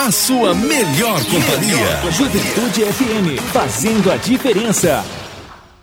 a sua melhor companhia. Juventude FM, fazendo a diferença.